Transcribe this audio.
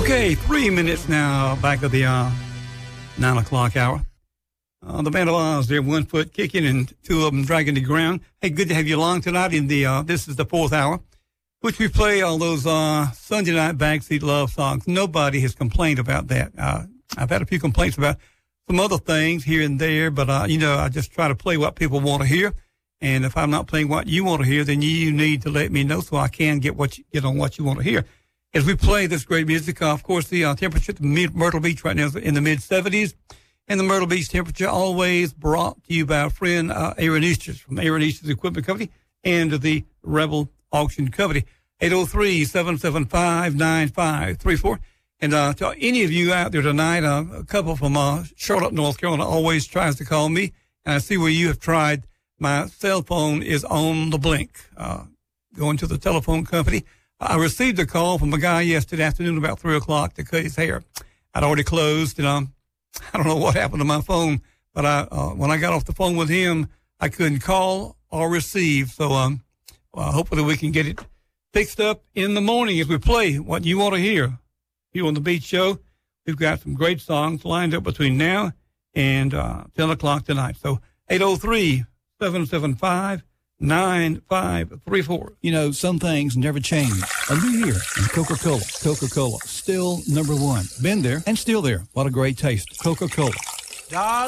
Okay, 3 minutes now back of the 9 o'clock hour. The Band of Oz, they're 1 foot kicking and 2 of them dragging the ground. Hey, good to have you along tonight in the, this is the 4th hour, which we play all those Sunday night backseat love songs. Nobody has complained about that. I've had a few complaints about some other things here and there, but, I just try to play what people want to hear. And if I'm not playing what you want to hear, then you need to let me know so I can get on what you want to hear. As we play this great music, of course, the temperature at Myrtle Beach right now is in the mid-70s. And the Myrtle Beach temperature always brought to you by our friend Aaron Easters from Aaron Easters Equipment Company and the Rebel Auction Company. 803-775-9534. And to any of you out there tonight, a couple from Charlotte, North Carolina always tries to call me. And I see where you have tried. My cell phone is on the blink. Going to the telephone company. I received a call from a guy yesterday afternoon about 3 o'clock to cut his hair. I'd already closed, and I don't know what happened to my phone, but when I got off the phone with him, I couldn't call or receive. So hopefully we can get it fixed up in the morning as we play what you want to hear. Here on the Beach Show, we've got some great songs lined up between now and 10 o'clock tonight. So 803-775-9534. You know, some things never change. A new year in Coca-Cola. Coca-Cola, still number one. Been there and still there. What a great taste. Coca-Cola.